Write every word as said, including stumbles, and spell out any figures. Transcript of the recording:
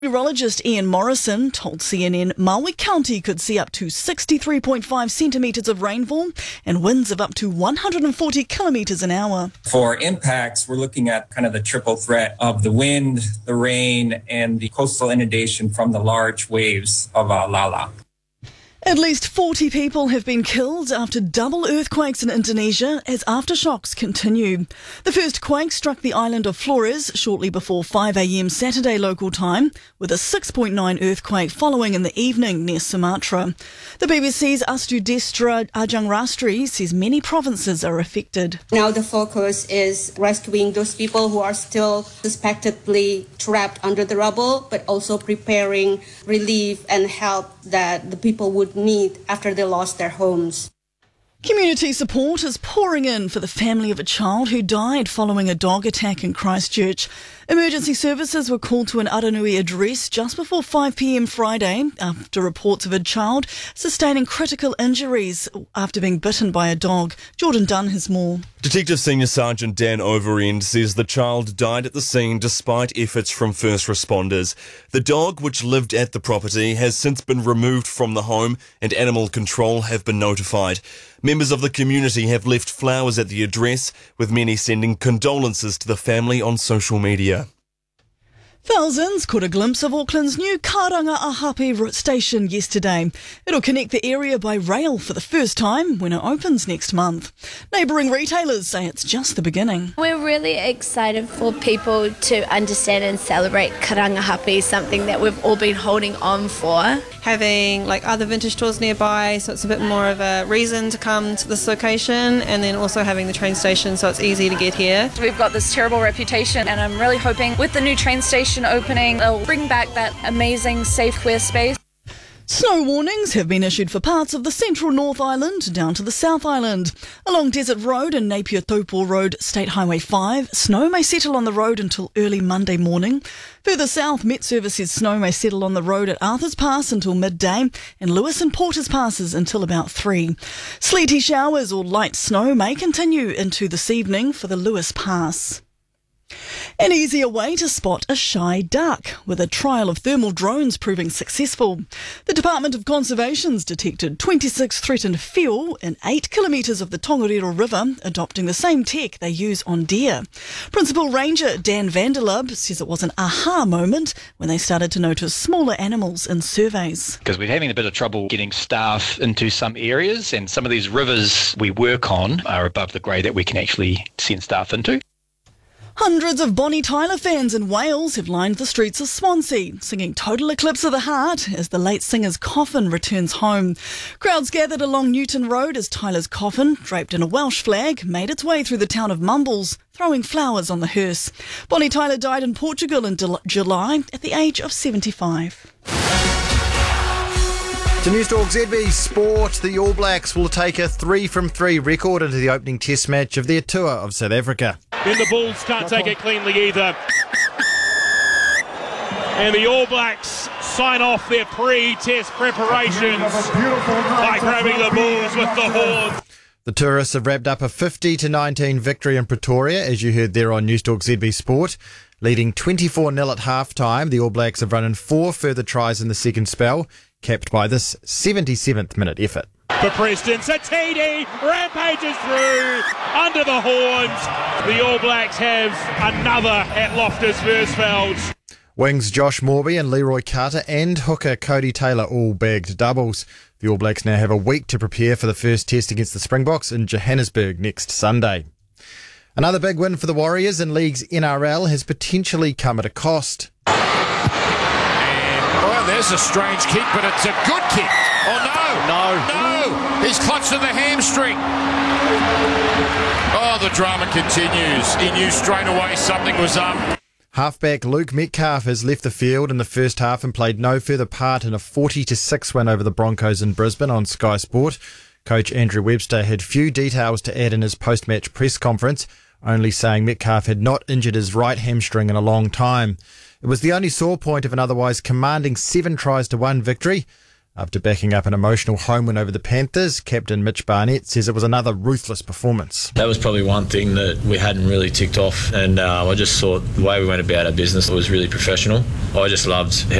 Meteorologist Ian Morrison told C N N Maui County could see up to sixty-three point five centimetres of rainfall and winds of up to one hundred forty kilometres an hour. For impacts, we're looking at kind of the triple threat of the wind, the rain, and the coastal inundation from the large waves of uh, Lala. At least forty people have been killed after double earthquakes in Indonesia as aftershocks continue. The first quake struck the island of Flores shortly before five a.m. Saturday local time, with a six point nine earthquake following in the evening near Sumatra. The B B C's Astu Destra Ajang Rastri says many provinces are affected. Now the focus is rescuing those people who are still suspectedly trapped under the rubble, but also preparing relief and help that the people would need after they lost their homes. Community support is pouring in for the family of a child who died following a dog attack in Christchurch. Emergency services were called to an Aranui address just before five p.m. Friday after reports of a child sustaining critical injuries after being bitten by a dog. Jordan Dunn has more. Detective Senior Sergeant Dan Overend says the child died at the scene despite efforts from first responders. The dog, which lived at the property, has since been removed from the home and animal control have been notified. Members of the community have left flowers at the address, with many sending condolences to the family on social media. Thousands caught a glimpse of Auckland's new Karanga Ahape station yesterday. It'll connect the area by rail for the first time when it opens next month. Neighbouring retailers say it's just the beginning. We're really excited for people to understand and celebrate Karanga Ahape, something that we've all been holding on for. Having like other vintage stores nearby, so it's a bit more of a reason to come to this location, and then also having the train station so it's easy to get here. We've got this terrible reputation, and I'm really hoping with the new train station opening, they'll bring back that amazing safe queer space. Snow warnings have been issued for parts of the central North Island down to the South Island. Along Desert Road and Napier Taupo Road, State Highway five, snow may settle on the road until early Monday morning. Further south, Met Service says snow may settle on the road at Arthur's Pass until midday and Lewis and Porter's Passes until about three. Sleety showers or light snow may continue into this evening for the Lewis Pass. An easier way to spot a shy duck, with a trial of thermal drones proving successful. The Department of Conservation's detected twenty-six threatened whio in eight kilometres of the Tongariro River, adopting the same tech they use on deer. Principal Ranger Dan Vanderlub says it was an aha moment when they started to notice smaller animals in surveys. Because we're having a bit of trouble getting staff into some areas, and some of these rivers we work on are above the grade that we can actually send staff into. Hundreds of Bonnie Tyler fans in Wales have lined the streets of Swansea, singing Total Eclipse of the Heart as the late singer's coffin returns home. Crowds gathered along Newton Road as Tyler's coffin, draped in a Welsh flag, made its way through the town of Mumbles, throwing flowers on the hearse. Bonnie Tyler died in Portugal in July at the age of seventy-five. To Newstalk Z B Sport, the All Blacks will take a three from three record into the opening test match of their tour of South Africa. Then the Bulls can't take it cleanly either. And the All Blacks sign off their pre-test preparations by grabbing the Bulls with the horns. The tourists have wrapped up a fifty to nineteen victory in Pretoria, as you heard there on Newstalk Z B Sport. Leading twenty-four nil at half-time, the All Blacks have run in four further tries in the second spell, capped by this seventy-seventh minute effort. For Preston, Satidi rampages through under the horns. The All Blacks have another at Loftus Versfeld. Wings Josh Morby and Leroy Carter and hooker Cody Taylor all bagged doubles. The All Blacks now have a week to prepare for the first test against the Springboks in Johannesburg next Sunday. Another big win for the Warriors in League's N R L has potentially come at a cost. And, well, there's a strange kick, but it's a good kick. Oh, no. No. No. He's clutched in the hamstring. Oh, the drama continues. He knew straight away something was up. Halfback Luke Metcalf has left the field in the first half and played no further part in a forty to six win over the Broncos in Brisbane on Sky Sport. Coach Andrew Webster had few details to add in his post-match press conference, only saying Metcalf had not injured his right hamstring in a long time. It was the only sore point of an otherwise commanding seven tries to one victory. After backing up an emotional home win over the Panthers, captain Mitch Barnett says it was another ruthless performance. That was probably one thing that we hadn't really ticked off, and uh, I just thought the way we went about our business was really professional. I just loved how